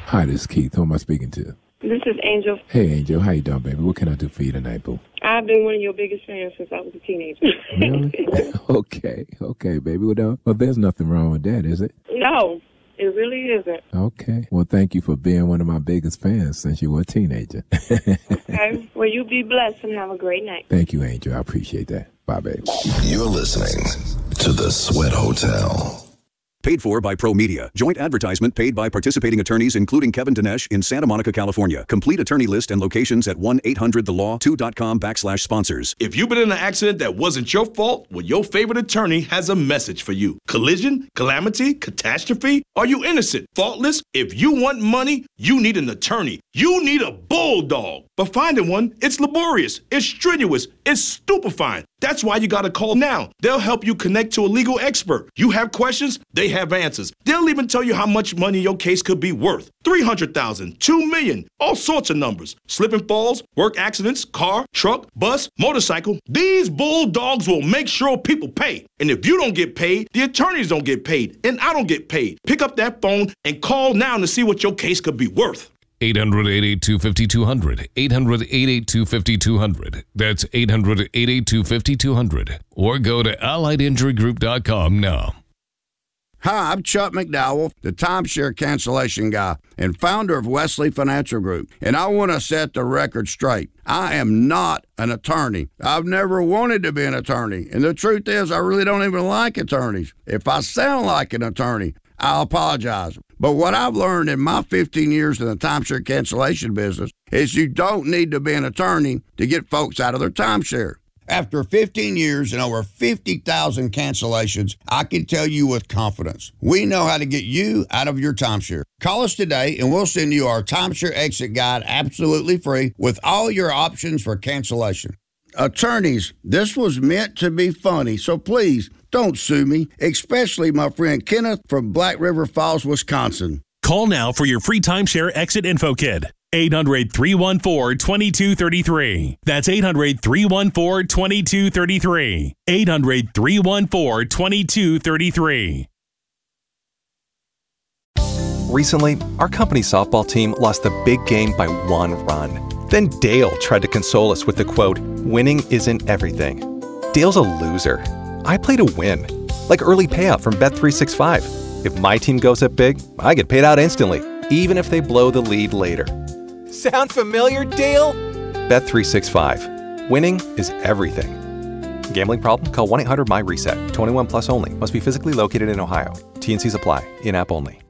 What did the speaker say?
Hi, this is Keith. Who am I speaking to? This is Angel. Hey, Angel. How you doing, baby? What can I do for you tonight, boo? I've been one of your biggest fans since I was a teenager. Really? Okay, baby. Well, there's nothing wrong with that, is it? No, it really isn't. Okay. Well, thank you for being one of my biggest fans since you were a teenager. Okay. Well, you be blessed and have a great night. Thank you, Angel. I appreciate that. Bye, baby. You're listening to The Sweat Hotel. Paid for by Pro Media. Joint advertisement paid by participating attorneys, including Kevin Dinesh in Santa Monica, California. Complete attorney list and locations at 1-800-THE-LAW2.com/sponsors. If you've been in an accident that wasn't your fault, well, your favorite attorney has a message for you. Collision, calamity, catastrophe? Are you innocent, faultless? If you want money, you need an attorney. You need a bulldog. But finding one, it's laborious, it's strenuous, it's stupefying. That's why you got to call now. They'll help you connect to a legal expert. You have questions, they have answers. They'll even tell you how much money your case could be worth. $300,000, $2 million, all sorts of numbers. Slip and falls, work accidents, car, truck, bus, motorcycle. These bulldogs will make sure people pay. And if you don't get paid, the attorneys don't get paid, and I don't get paid. Pick up that phone and call now to see what your case could be worth. 800-882-5200. 800-882-5200. That's 800-882-5200. Or go to AlliedInjuryGroup.com now. Hi, I'm Chuck McDowell, the timeshare cancellation guy and founder of Wesley Financial Group. And I want to set the record straight. I am not an attorney. I've never wanted to be an attorney. And the truth is, I really don't even like attorneys. If I sound like an attorney, I'll apologize. But what I've learned in my 15 years in the timeshare cancellation business is you don't need to be an attorney to get folks out of their timeshare. After 15 years and over 50,000 cancellations, I can tell you with confidence, we know how to get you out of your timeshare. Call us today and we'll send you our timeshare exit guide absolutely free with all your options for cancellation. Attorneys, this was meant to be funny, so please don't sue me, especially my friend Kenneth from Black River Falls, Wisconsin. Call now for your free timeshare exit info kit. 800-314-2233. That's 800-314-2233. 800-314-2233. Recently, our company softball team lost the big game by 1 run. Then Dale tried to console us with the quote, "Winning isn't everything." Dale's a loser. I play to win, like early payout from Bet365. If my team goes up big, I get paid out instantly, even if they blow the lead later. Sound familiar, Dale? Bet365. Winning is everything. Gambling problem? Call 1-800-MY-RESET. 21 plus only. Must be physically located in Ohio. T&Cs apply. In-app only.